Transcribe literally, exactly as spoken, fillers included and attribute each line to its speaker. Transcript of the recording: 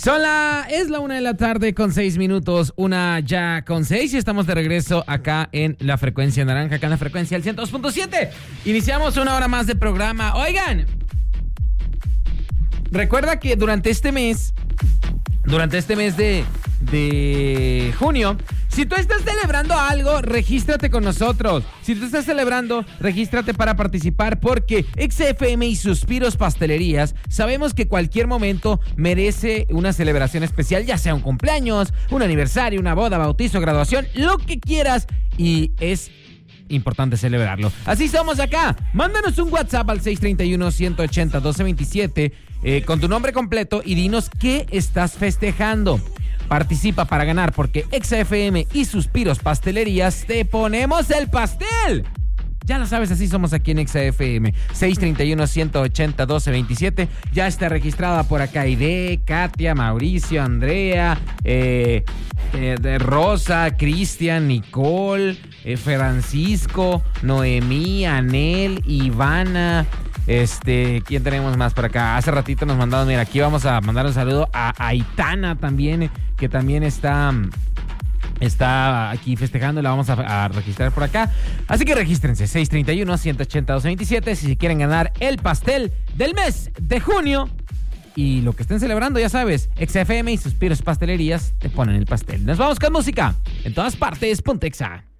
Speaker 1: Son la, es la una de la tarde con seis minutos, una ya con seis, y estamos de regreso acá en la frecuencia naranja, acá en la frecuencia del ciento dos punto siete. Iniciamos una hora más de programa. Oigan, recuerda que durante este mes, durante este mes de, de junio, si tú estás celebrando algo, regístrate con nosotros. Si tú estás celebrando, regístrate para participar, porque X F M y Suspiros Pastelerías sabemos que cualquier momento merece una celebración especial, ya sea un cumpleaños, un aniversario, una boda, bautizo, graduación, lo que quieras, y es importante celebrarlo. Así somos acá. Mándanos un WhatsApp al seis tres uno, uno ocho cero, uno dos dos siete eh, con tu nombre completo y dinos qué estás festejando. Participa para ganar, porque X F M y Suspiros Pastelerías te ponemos el pastel. Ya lo sabes, así somos aquí en X F M. seis tres uno, uno ocho cero, uno dos dos siete. Ya está registrada por acá Aide, Katia, Mauricio, Andrea, eh, eh, de Rosa, Cristian, Nicole, eh, Francisco, Noemí, Anel, Ivana. Este, ¿quién tenemos más por acá? Hace ratito nos mandaron, mira, aquí vamos a mandar un saludo a Aitana también, que también está... Está aquí festejando, la vamos a, a registrar por acá. Así que regístrense, seis tres uno, uno ocho cero, uno dos dos siete, si quieren ganar el pastel del mes de junio. Y lo que estén celebrando, ya sabes, X F M y Suspiros Pastelerías te ponen el pastel. Nos vamos con música en todas partes, Pontexa.